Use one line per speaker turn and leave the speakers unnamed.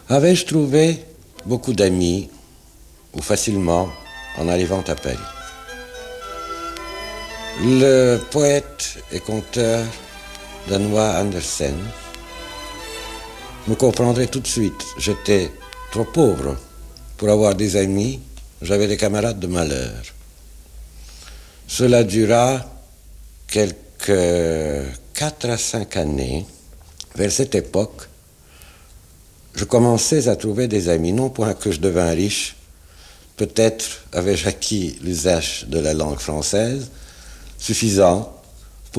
Avais-je trouvé beaucoup d'amis, ou facilement, en arrivant à Paris? Le poète et conteur danois Andersen me comprendrait tout de suite. J'étais trop pauvre pour avoir des amis, j'avais des camarades de malheur. Cela dura quelques 4 à 5 années. Vers cette époque, je commençais à trouver des amis, non point que je devins riche, peut-être avais-je acquis l'usage de la langue française, suffisant